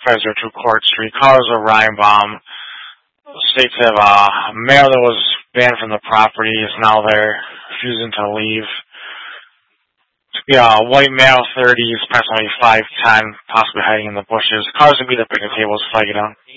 502 Court Street. Callers of Reinbaum. States have a male that was banned from the property is now there, refusing to leave. Yeah, white male, 30s, approximately 5'10", possibly hiding in the bushes. Callers would be the picnic tables, flag it down.